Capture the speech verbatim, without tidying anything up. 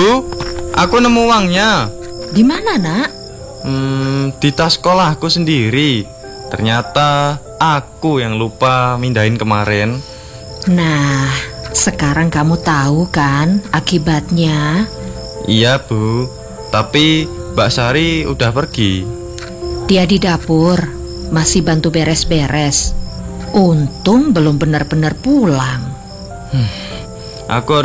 Bu, aku nemu uangnya. Di mana, Nak? Hmm, di tas sekolahku sendiri. Ternyata aku yang lupa mindahin kemarin. Nah, sekarang kamu tahu kan akibatnya? Iya, Bu. Tapi Mbak Sari udah pergi. Dia di dapur, masih bantu beres-beres. Untung belum benar-benar pulang. Aku